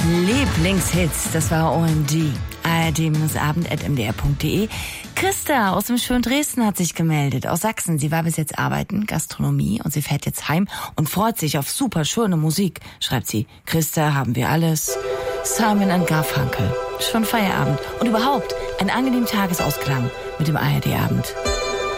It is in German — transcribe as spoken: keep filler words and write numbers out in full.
Lieblingshits, das war O M D. A R D-abend at m d r punkt d e. Christa aus dem schönen Dresden hat sich gemeldet, aus Sachsen. Sie war bis jetzt arbeiten, Gastronomie, und sie fährt jetzt heim und freut sich auf super schöne Musik. Schreibt sie, Christa, haben wir alles. Simon and Garfunkel. Schon Feierabend. Und überhaupt ein angenehmen Tagesausklang mit dem A R D-Abend.